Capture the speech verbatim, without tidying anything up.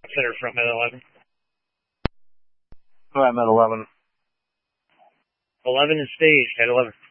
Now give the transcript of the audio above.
Center front med eleven. All right, med eleven. eleven is staged at eleven.